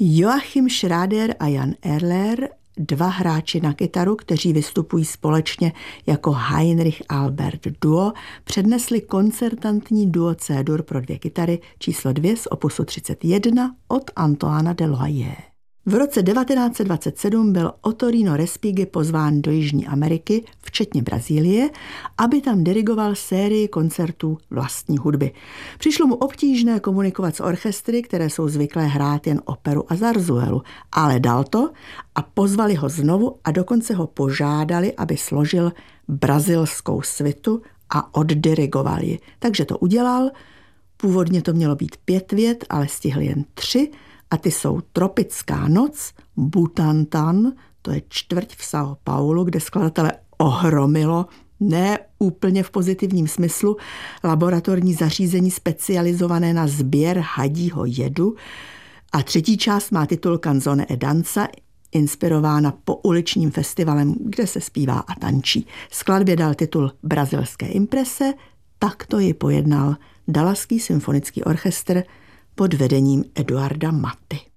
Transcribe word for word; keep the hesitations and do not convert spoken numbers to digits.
Joachim Schrader a Jan Erler, dva hráči na kytaru, kteří vystupují společně jako Heinrich Albert Duo, přednesli koncertantní duo C-dur pro dvě kytary číslo dvě z opusu třicet jedna od Antoána de Loyer. V roce devatenáct set dvacet sedm byl Ottorino Respighi pozván do Jižní Ameriky, včetně Brazílie, aby tam dirigoval sérii koncertů vlastní hudby. Přišlo mu obtížné komunikovat s orchestry, které jsou zvyklé hrát jen operu a zarzuelu, ale dal to a pozvali ho znovu a dokonce ho požádali, aby složil brazilskou svitu a oddirigoval ji. Takže to udělal, původně to mělo být pět vět, ale stihl jen tři, a ty jsou Tropická noc, Butantan, to je čtvrť v São Paulo, kde skladatele ohromilo, ne úplně v pozitivním smyslu, laboratorní zařízení specializované na sběr hadího jedu. A třetí část má titul Canzone e danza, inspirována pouličním festivalem, kde se zpívá a tančí. Skladbě dal titul Brazilské imprese, takto ji pojednal Dallaský symfonický orchestr pod vedením Eduarda Matty.